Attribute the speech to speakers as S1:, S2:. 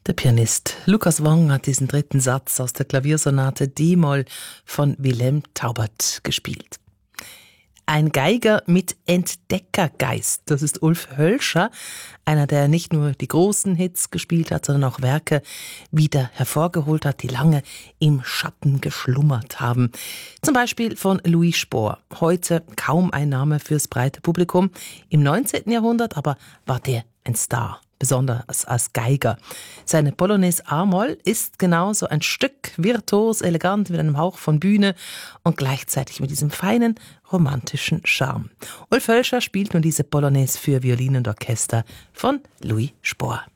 S1: Der Pianist Lukas Wong hat diesen dritten Satz aus der Klaviersonate D-Moll von Wilhelm Taubert gespielt. Ein Geiger mit Entdeckergeist, das ist Ulf Hölscher, einer, der nicht nur die großen Hits gespielt hat, sondern auch Werke wieder hervorgeholt hat, die lange im Schatten geschlummert haben. Zum Beispiel von Louis Spohr, heute kaum ein Name fürs breite Publikum. Im 19. Jahrhundert aber war der ein Star, besonders als Geiger. Seine Polonaise A-Moll ist genauso ein Stück, virtuos, elegant, mit einem Hauch von Bühne und gleichzeitig mit diesem feinen, romantischen Charme. Ulf Hölscher spielt nun diese Polonaise für Violine und Orchester von Louis Spohr.